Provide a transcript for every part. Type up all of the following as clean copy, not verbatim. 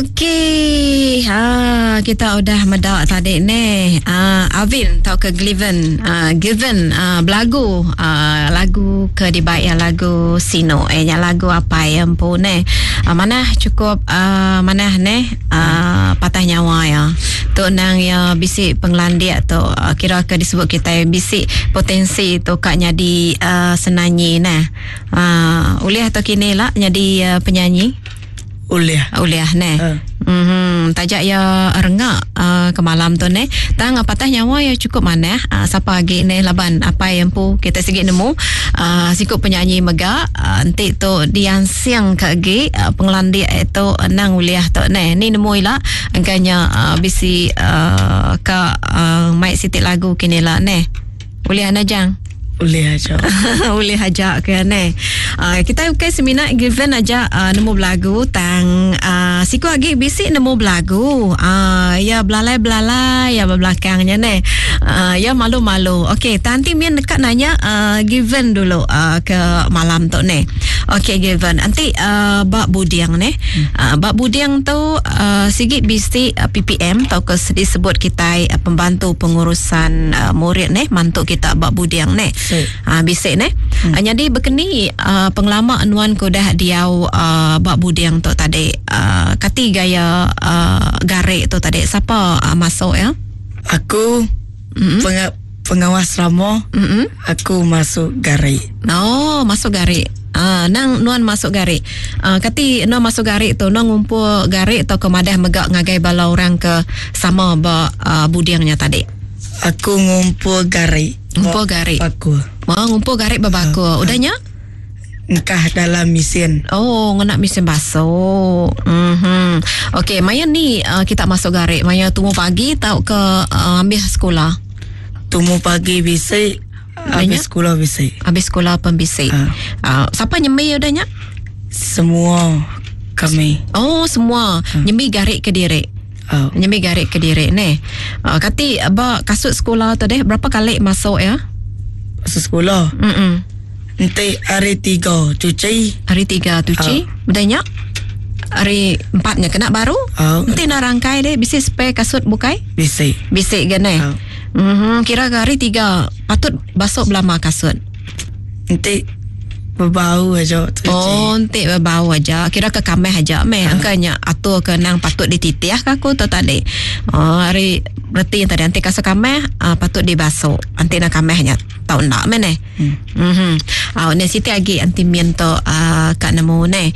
Okey, kita udah medak tadi ni. Avin tau ke Given, belagu, lagu ke dibaik yang lagu Sino, yang lagu apa yang pun ni. Mana cukup mana ni patah nyawa ya. Tu nang ya bisik penglandiak tu kira ke disebut kita bisik potensi tu kak jadi senanyi nah. Uliah tu kini lah jadi penyanyi. Uliah ne. Tajak ya rengak ke malam tu ne. Tang patah nyawa ya cukup mana siapa lagi ne laban apa yang pu kita segi nemu sikut penyanyi megak nanti tu diansiang ke lagi pengelandi itu nang uliah tu ne. Ni nemu ila angkanya bisi ke mai sitik lagu kini lah ne. Uliah najang. Boleh aja ke ne. Kita ke seminar Given aja nemu belagu tang siku lagi bisik nemu belagu ya belalai ya belakangnya ne. Ya malu-malu. Okey, tanti mian dekat nanya Given dulu ke malam tu ne. Okey Given, nanti bak budiang ne. Bak budiang tu sigit bisik PPM tau ke disebut kita pembantu pengurusan murid ne, mantuk kita bak budiang ne. Bisik ne. Jadi berkeni penglama anuan ko dah diau bak budiang tu tadi kati gaya garik tu tadi siapa masuk ya? Aku pengawas ramo. Aku masuk garik. Oh, masuk garik. Nang nuan masuk garik. Kati nuan masuk garik tu nuan ngumpul garik tu kemadah megak ngagai bala orang ke sama bak budiangnya tadi. Aku ngumpul garik. Ngumpul garik. Aku. Ngumpul garik berbakul. Udahnya? Engkah dalam mesin. Oh, nak mesin basuh. Okey, Maya ni kita masuk garik. Maya tunggu pagi tau ke ambil sekolah. Tunggu pagi bisik. Habis sekolah bisik. Habis sekolah pun bisik. Siapa nyembi udahnya? Semua kami. Oh, semua. Nyembi garik ke diri. Nyembi garik ke diri ni. Kati abang kasut sekolah tu deh berapa kali masuk ya? Masuk sekolah. Nanti hari 3 cuci. Hari 3 cuci. Udahnya? Hari 4-nya kena baru? Nanti nak rangkai deh bisik spare kasut bukai? Bisik. Bisik gane. Kira hari 3 patut basuh belama kasut. Nanti berbau aja cuci. Oh, nanti berbau aja. Kira ke kameh aja meh. Angkanya atur ke nang patut dititiah ke aku tu tadi. Hari berarti tadi nanti kasut kameh patut dibasuh. Nanti nak kamehnya tahu nak meh ne. Ni Siti lagi anti mien tu kat nemu ne.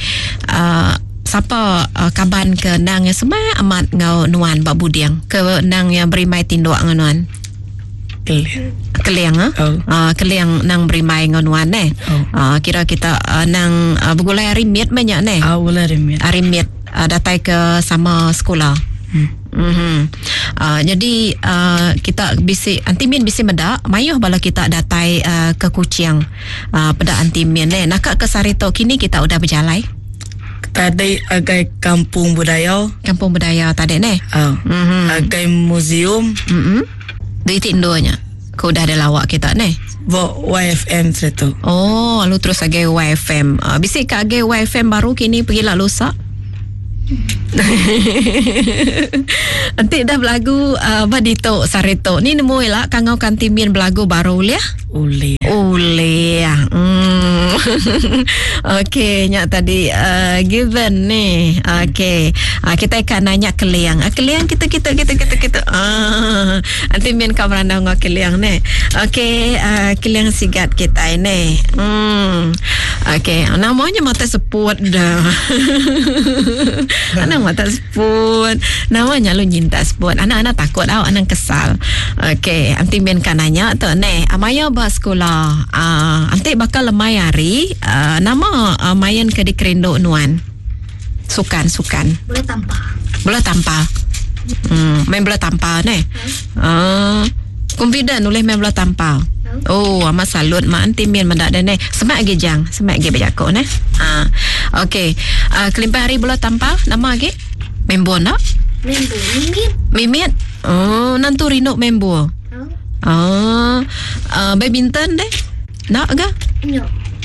Siapa kaban ke nang yang semua amat ngau nuan bak budiang ke nang yang berimai tinduk nganuan. Keliang keliang nang berimai ngonuan ne. Kira kita nang bergulai rimit banyak ne. Gulai rimit. Rimit datai ke sama sekolah. Jadi kita bisik antimin bisik medak mayuh bala kita datai ke Kuching pada antimin ne. Nak ke Sarito kini kita udah berjalan. Tadi agai kampung budaya. Kampung budaya tadi ne. Agai museum. Dari tindonya. Kau dah ada lawak kita ne. YFM situ. Oh, lalu terus agai YFM. Bisik ke agai YFM baru kini pergi lah lusa. Nanti dah belagu badito Sarito. Ni nemu lah kangau kantimin belagu baru liah. Ule. Okey, nyak tadi Given ni. Okey. Kita akan nanya Keliang. Keliang kita. Nanti min kau merandau ngak Keliang ni. Okey, Keliang sigat kita ini. Okey, namanya mata seput dah. Anak mata seput. Namanya lu nyinta seput. Anak-anak takut tau, anak kesal. Okey, nanti min kan nanya tu ni. Amaya bah sekolah. Nanti bakal lemai hari nama main ke di kerendok nuan. Sukan. Bola tampar. Main bola tampar ni. Confident boleh main bola tampar. Oh, amat salut mak anti mian mendak dan ni. Semak lagi jang, semak lagi bejako ni. Okey. Kelimpan hari bola tampar nama lagi? Membo nak? Mimit. Oh, nantu rinuk membo. Badminton deh. Nak ke?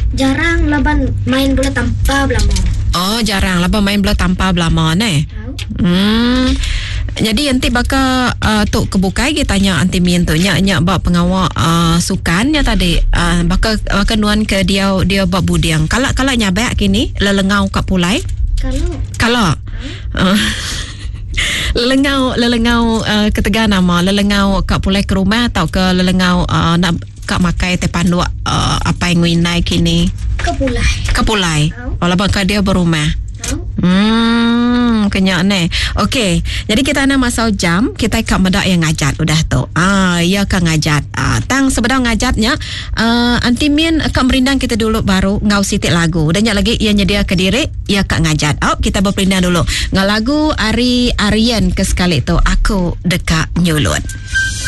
Jarang laban main bola tanpa belama. Oh, jarang laban main bola tanpa belama ne. Jadi nanti bakal tok kebukai kita tanya anti Min tu nyak bab pengawal sukan nya tadi bakal nuan ke dia bab budiang. Kalau nyabak kini lelengau kat pulai. Kalau lelengau ketiga nama lelengau kat pulai ke rumah atau ke lelengau nak kak makai te panduak apa yang winai kini ke pulai. Walaupun dia berumah. Kenyak ni. Okey. Jadi kita nak masuk jam, kita kak medak yang ngajat udah tu. Ya kak ngajat. Tang sebedang ngajatnya Anti Min kak merindang kita dulu baru ngau sitik lagu. Dan nyak lagi ia nyedia ke diri, ia kak ngajat. Kita berperindang dulu. Ngau lagu Ari Aryan ke sekali tu Aku Dekat Nyulut.